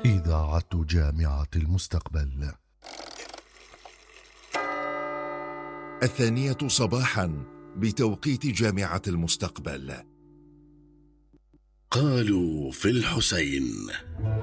إذاعة جامعة المستقبل. 2:00 صباحا بتوقيت جامعة المستقبل. قالوا في الحسين.